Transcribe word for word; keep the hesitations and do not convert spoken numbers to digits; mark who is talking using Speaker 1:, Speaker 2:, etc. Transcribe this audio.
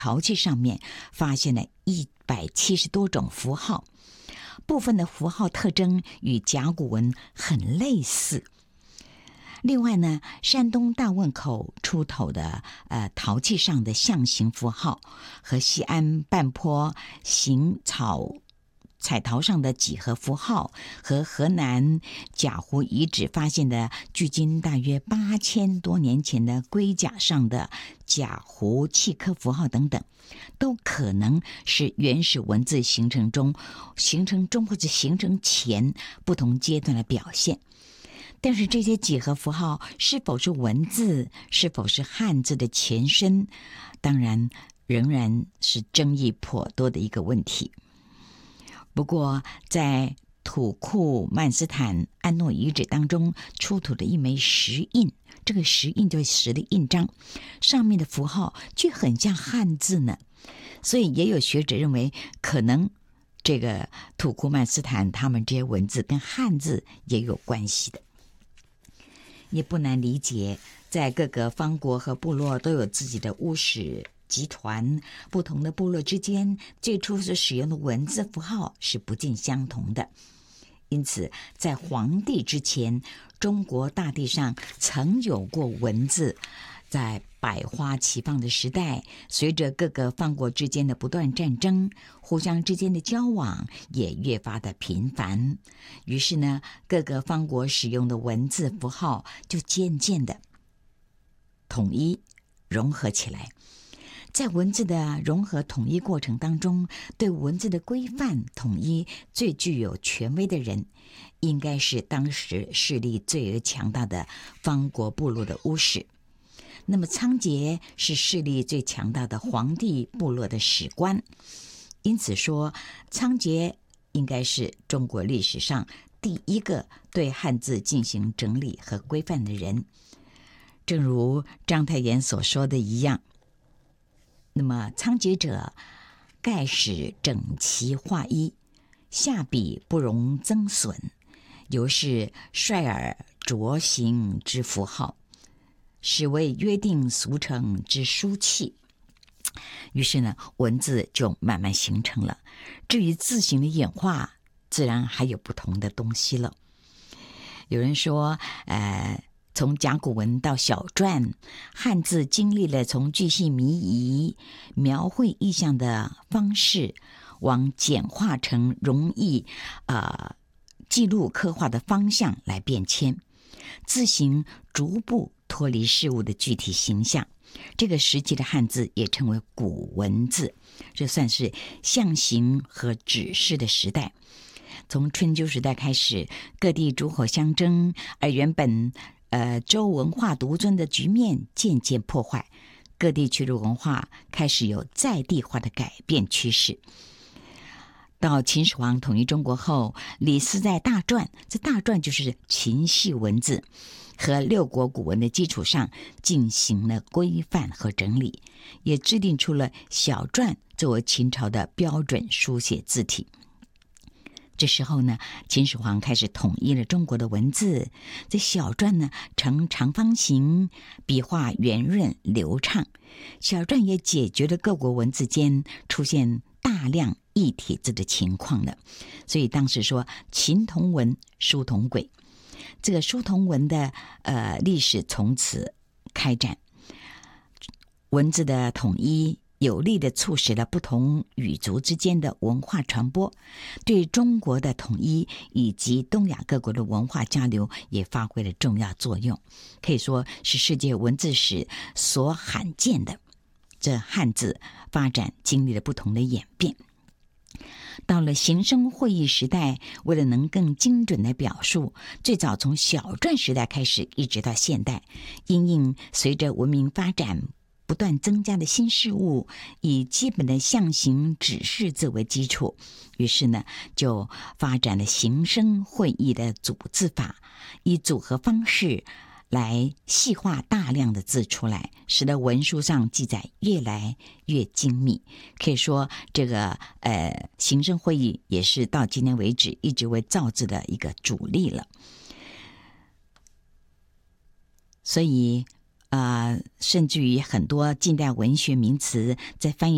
Speaker 1: 陶器上面发现了一百七十多种符号，部分的符号特征与甲骨文很类似。另外呢，山东大汶口出土的呃陶器上的象形符号，和西安半坡行草彩陶上的几何符号，和河南贾湖遗址发现的距今大约八千多年前的龟甲上的贾湖契科符号等等，都可能是原始文字形成中、形成中或者形成前不同阶段的表现。但是这些几何符号是否是文字，是否是汉字的前身，当然仍然是争议颇多的一个问题。不过在土库曼斯坦安诺遗址当中出土的一枚石印，这个石印就是石的印章，上面的符号却很像汉字呢。所以也有学者认为，可能这个土库曼斯坦他们这些文字跟汉字也有关系的。也不难理解，在各个方国和部落都有自己的巫史集团，不同的部落之间最初所使用的文字符号是不尽相同的。因此在黄帝之前，中国大地上曾有过文字。在百花齐放的时代，随着各个方国之间的不断战争，互相之间的交往也越发的频繁。于是呢，各个方国使用的文字符号就渐渐的统一融合起来。在文字的融合统一过程当中，对文字的规范统一最具有权威的人，应该是当时势力最为强大的方国部落的巫史。那么仓颉是势力最强大的黄帝部落的史官，因此说仓颉应该是中国历史上第一个对汉字进行整理和规范的人。正如章太炎所说的一样，那么仓颉者，盖使整齐划一，下笔不容增损，由是率尔着行之符号，使为约定俗成之书契。于是呢，文字就慢慢形成了。至于字形的演化，自然还有不同的东西了。有人说，呃，从甲骨文到小篆，汉字经历了从巨细靡遗、描绘意象的方式，往简化成容易呃记录刻画的方向来变迁，字形逐步脱离事物的具体形象。这个时期的汉字也称为古文字，这算是象形和指示的时代。从春秋时代开始，各地诸侯相争，而原本呃周文化独尊的局面渐渐破坏，各地区的文化开始有在地化的改变趋势。到秦始皇统一中国后，李斯在大篆，这大篆就是秦系文字和六国古文的基础上进行了规范和整理，也制定出了小篆作为秦朝的标准书写字体。这时候呢，秦始皇开始统一了中国的文字，这小篆呢呈长方形，笔画圆润流畅。小篆也解决了各国文字间出现大量异体字的情况了，所以当时说秦同文，书同轨。这个书同文的呃历史从此开展，文字的统一有力地促使了不同语族之间的文化传播，对中国的统一以及东亚各国的文化交流也发挥了重要作用，可以说是世界文字史所罕见的。这汉字发展经历了不同的演变。到了形声会意时代，为了能更精准的表述，最早从小篆时代开始，一直到现代，因应随着文明发展不断增加的新事物，以基本的象形指示字为基础，于是呢，就发展了形声会意的组字法，以组合方式来细化大量的字出来，使得文书上记载越来越精密。可以说这个呃形声会意也是到今天为止一直为造字的一个主力了。所以呃，甚至于很多近代文学名词在翻译